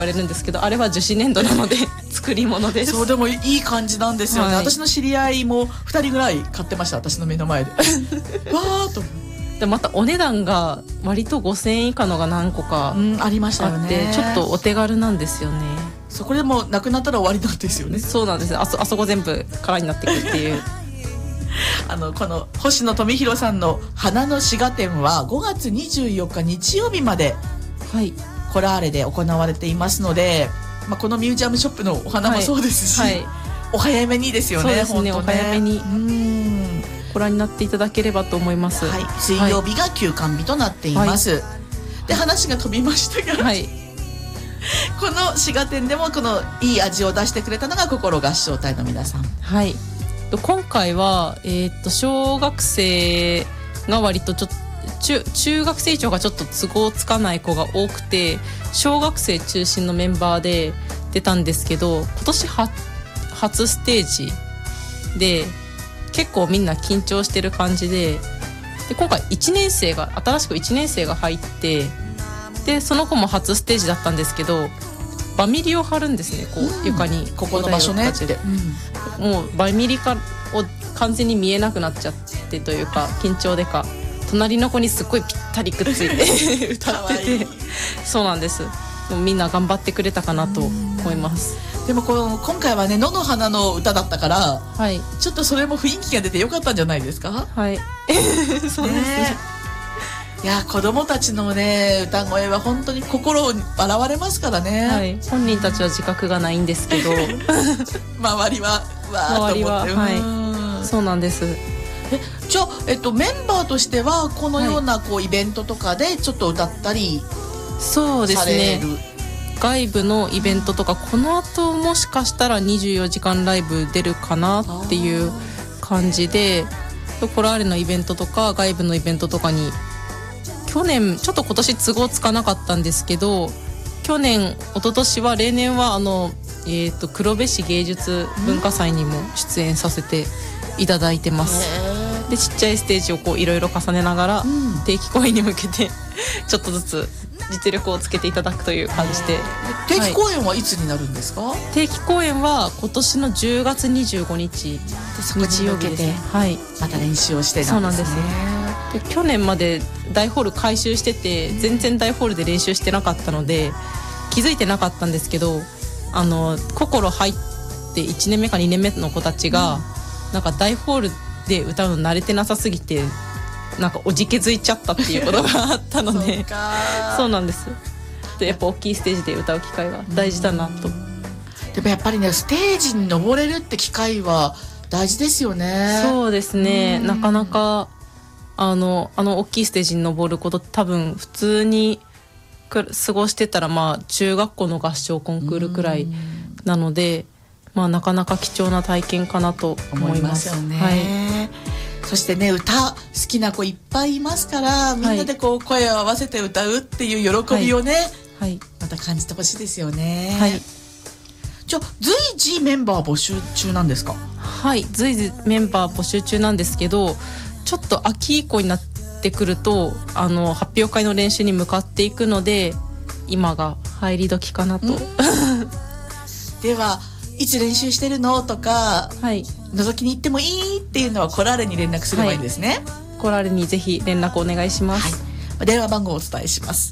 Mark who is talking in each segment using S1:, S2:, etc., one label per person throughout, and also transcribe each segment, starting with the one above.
S1: われるんですけど、あれは樹脂粘土なので作り物です。
S2: そう、でもいい感じなんですよね、私の知り合いも2人ぐらい買ってました、私の目の前でわーっと。
S1: でまたお値段が割と5000円以下のが何個か
S2: ありましたよ
S1: あって、
S2: ね。
S1: ちょっとお手軽なんですよね。
S2: そこでもうなくなったら終わりなんですよね。
S1: そうなんです。あそこ全部空になってくるっていう
S2: この星野富弘さんの花の滋賀展は5月24日日曜日までコラーレで行われていますので、このミュージアムショップのお花もそうですし、お早めにですよね。
S1: そうですね、
S2: 本当
S1: お早めにご覧になっていただければと思います。
S2: 水曜日が休館日となっています、で話が飛びましたが、この滋賀展でもこのいい味を出してくれたのが心合唱隊の皆さん。
S1: 今回は、小学生が割とちょっと中学生以上がちょっと都合つかない子が多くて、小学生中心のメンバーで出たんですけど、今年初ステージで結構みんな緊張してる感じで、今回新しく1年生が入って、でその子も初ステージだったんですけど、バミリを貼るんですね、こう床に、
S2: ここの場所ねって、
S1: もうバミリを完全に見えなくなっちゃってというか、緊張でか隣の子にすっごいぴったりくっついて歌っててそうなんです。でもみんな頑張ってくれたかなと思います。
S2: でも今回はね、野の花の歌だったから、ちょっとそれも雰囲気が出てよかったんじゃないですか。
S1: そうですね。
S2: いや、子供たちのね歌声は本当に心を洗われますからね、
S1: 本人たちは自覚がないんですけど
S2: 周りはわーっと思って、そうなんです。じゃあ、メンバーとしてはこのようなイベントとかでちょっと歌ったり
S1: そうですね、外部のイベントとか、この後もしかしたら24時間ライブ出るかなっていう感じで、コラーレのイベントとか外部のイベントとかに、去年ちょっと今年都合つかなかったんですけど、去年一昨年は例年は黒部市芸術文化祭にも出演させていただいてます。でちっちゃいステージをいろいろ重ねながら、定期公演に向けてちょっとずつ実力をつけていただくという感じで。
S2: 定期公演はいつになるんですか。
S1: 定期公演は今年の10月25日日曜日ですね。
S2: また練習をして
S1: なんですね。そうなんです。で去年まで大ホール改修してて、全然大ホールで練習してなかったので気づいてなかったんですけど、心入って1年目か2年目の子たちが、なんか大ホールで歌うの慣れてなさすぎて、なんかおじけづいちゃったっていうことがあったのでそうなんです。でやっぱ大きいステージで歌う機会が大事だなと。
S2: でもやっぱりね、ステージに登れるって機会は大事ですよね。
S1: そうですね、なかなか大きいステージに登ること多分普通に過ごしてたら中学校の合唱コンクールくらいなので、なかなか貴重な体験かなと思います。
S2: よね。そしてね、歌好きな子いっぱいいますから、みんなで声を合わせて歌うっていう喜びをね、また感じてほしいですよね。じゃあ随時メンバー募集中なんですか。
S1: 随時メンバー募集中なんですけど、ちょっと秋以降になってくると発表会の練習に向かっていくので、今が入り時かなと。
S2: ではいつ練習してるのとか、覗きに行ってもいいっていうのはコラーレに連絡すればいいんですね。
S1: コラーレにぜひ連絡お願いします。
S2: 電話番号をお伝えします。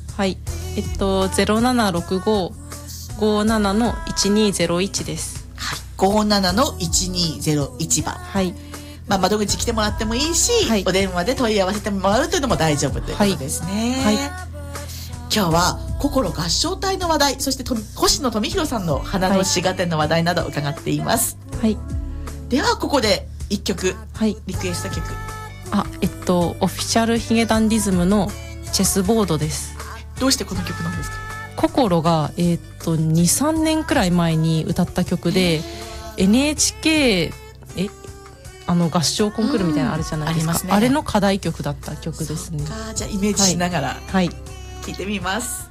S1: 0765-57-1201です。
S2: 57-1201番。窓口来てもらってもいいし、お電話で問い合わせてもらうというのも大丈夫ということですね。今日は心合唱隊の話題、そして星野富弘さんの花の滋賀展の話題など伺っています。ではここで1曲、リクエスト曲。
S1: オフィシャルヒゲダンディズムのチェスボードです。
S2: どうしてこの曲なんですか。
S1: 心が2、3年くらい前に歌った曲で、NHK 合唱コンクールみたいなのあるじゃないですか。あれの課題曲だった曲ですね。
S2: じゃあイメージしながら聴いてみます。